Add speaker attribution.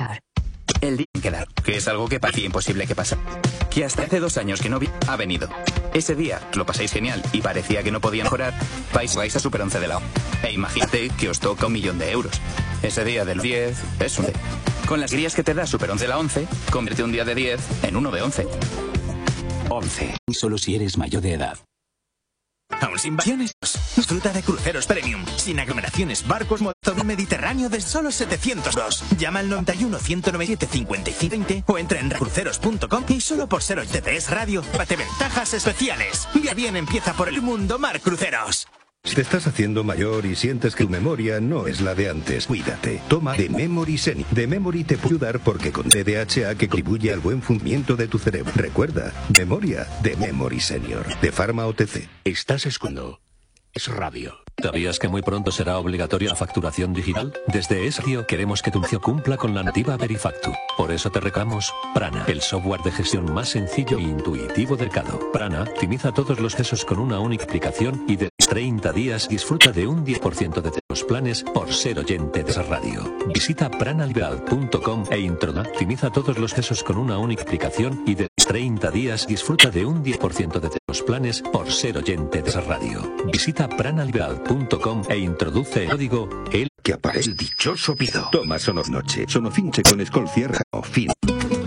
Speaker 1: car.
Speaker 2: El día en quedar, que es algo que parecía imposible que pasara. Que hasta hace 2 años que no ha venido. Ese día lo pasáis genial y parecía que no podía mejorar. Vais a Super 11 de la O. E imagínate que os toca 1 millón de euros. Ese día del 10 es un 10. Con las guías que te da Super 11 de la 11, convierte un día de 10 en uno de 11.
Speaker 3: 11. Solo si eres mayor de edad.
Speaker 4: Aún sin vacaciones, disfruta de cruceros premium, sin aglomeraciones, barcos motor Mediterráneo de solo 702. Llama al 91 197 5520 o entra en cruceros.com y solo por ser hoy TPS Radio, date ventajas especiales. Vía bien empieza por el mundo Mar Cruceros.
Speaker 5: Si te estás haciendo mayor y sientes que tu memoria no es la de antes, cuídate. Toma The Memory Senior. The Memory te puede ayudar porque con DHA que contribuye al buen funcionamiento de tu cerebro. Recuerda, memoria The Memory Senior. De Pharma OTC.
Speaker 3: Estás escuchando Es Radio.
Speaker 6: ¿Sabías que muy pronto será obligatoria la facturación digital? Desde Es Radio queremos que tu negocio cumpla con la nativa Verifactu. Por eso te reclamamos Prana, el software de gestión más sencillo e intuitivo del mercado. Prana optimiza todos los procesos con una única aplicación y de 30 días disfruta de un 10% de los planes por ser oyente de esa radio. Visita pranaliberal.com e optimiza todos los procesos con una única aplicación y de 30 días disfruta de un 10% de los planes por ser oyente de esa radio. Visita pranaliberal.com e introduce el código EL
Speaker 5: Que aparece el dichoso pido. Toma Sononoche. Sonofinche con Escol Cierra. O fin.